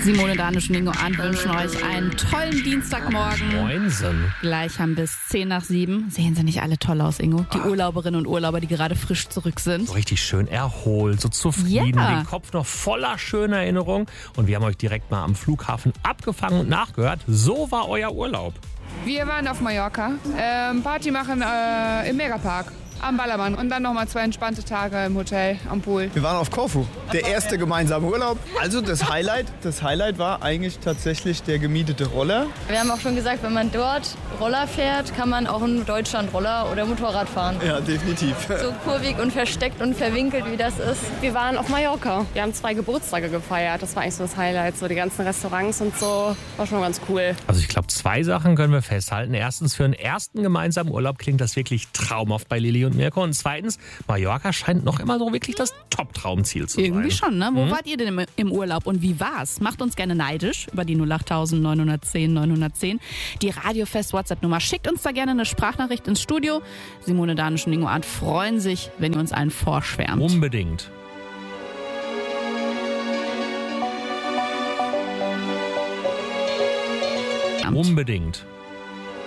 Simone, Danisch und Ingo Arndt wünschen euch einen tollen Dienstagmorgen. Moinsen. Gleich haben bis 7:10. Sehen sie nicht alle toll aus, Ingo? Die Urlauberinnen und Urlauber, die gerade frisch zurück sind. So richtig schön erholt, so zufrieden, Ja. den Kopf noch voller schöner Erinnerungen. Und wir haben euch direkt mal am Flughafen abgefangen und nachgehört. So war euer Urlaub. Wir waren auf Mallorca, Party machen im Megapark. Am Ballermann und dann nochmal 2 entspannte Tage im Hotel am Pool. Wir waren auf Korfu, der erste gemeinsame Urlaub. Also das Highlight war eigentlich tatsächlich der gemietete Roller. Wir haben auch schon gesagt, wenn man dort Roller fährt, kann man auch in Deutschland Roller oder Motorrad fahren. Ja, definitiv. So kurvig und versteckt und verwinkelt, wie das ist. Wir waren auf Mallorca. Wir haben 2 Geburtstage gefeiert. Das war eigentlich so das Highlight. So die ganzen Restaurants und so. War schon ganz cool. Also ich glaube, 2 Sachen können wir festhalten. Erstens, für einen ersten gemeinsamen Urlaub klingt das wirklich traumhaft bei Lilly und Mirko. Und zweitens, Mallorca scheint noch immer so wirklich das Top-Traumziel zu sein. Irgendwie schon, ne? Wo wart ihr denn im Urlaub und wie war's? Macht uns gerne neidisch über die 08000 910 910. Die Radiofest-WhatsApp-Nummer. Schickt uns da gerne eine Sprachnachricht ins Studio. Simone, Danisch und Ingo Arndt freuen sich, wenn ihr uns einen vorschwärmt. Unbedingt. Unbedingt.